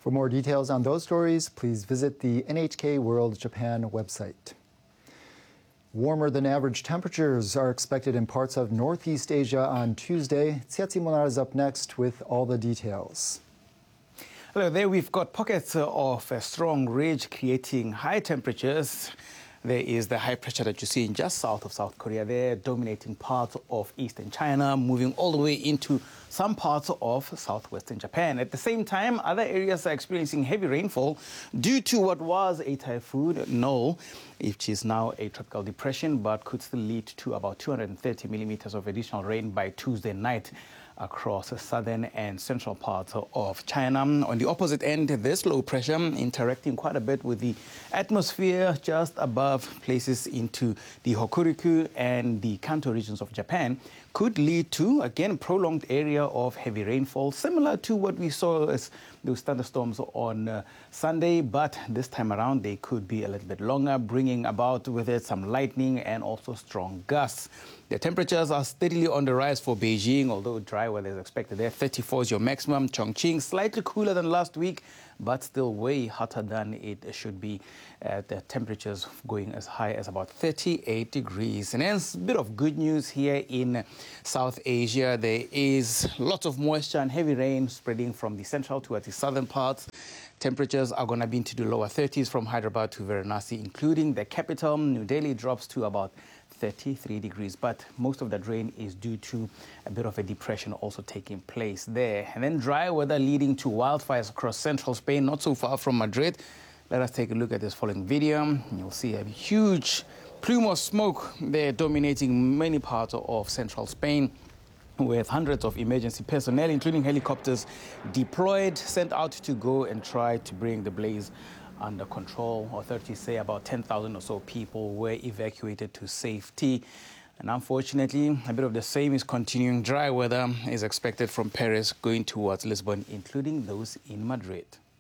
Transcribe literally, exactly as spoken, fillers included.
For more details on those stories, please visit the N H K World Japan website. Warmer than average temperatures are expected in parts of Northeast Asia on Tuesday. Tsiatsi Monar is up next with all the details. Hello there, we've got pockets of a strong ridge creating high temperatures. There is the high pressure that you see in just south of South Korea there, dominating parts of eastern China, moving all the way into some parts of southwestern Japan. At the same time, other areas are experiencing heavy rainfall due to what was a typhoon, No, which is now a tropical depression, but could still lead to about two hundred thirty millimeters of additional rain by Tuesday night across the southern and central parts of China. On the opposite end, there's low pressure interacting quite a bit with the atmosphere just above places into the Hokuriku and the Kanto regions of Japan. Could lead to, again, prolonged area of heavy rainfall, similar to what we saw as those thunderstorms on uh, Sunday, but this time around they could be a little bit longer, bringing about with it some lightning and also strong gusts. The temperatures are steadily on the rise for Beijing, although dry weather is expected there. thirty-four is your maximum. Chongqing, slightly cooler than last week, but still way hotter than it should be. Uh, the temperatures going as high as about thirty-eight degrees. And there's a bit of good news here in South Asia. There is lots of moisture and heavy rain spreading from the central towards the southern parts. Temperatures are going to be into the lower thirties from Hyderabad to Varanasi, including the capital. New Delhi drops to about thirty-three degrees, but most of that rain is due to a bit of a depression also taking place there. And then dry weather leading to wildfires across central Spain, not so far from Madrid. Let us take a look at this following video. You'll see a huge plume of smoke there dominating many parts of central Spain, with hundreds of emergency personnel, including helicopters, deployed, sent out to go and try to bring the blaze under control. Authorities say about ten thousand or so people were evacuated to safety. And unfortunately, a bit of the same is continuing. Dry weather is expected from Paris going towards Lisbon, including those in Madrid.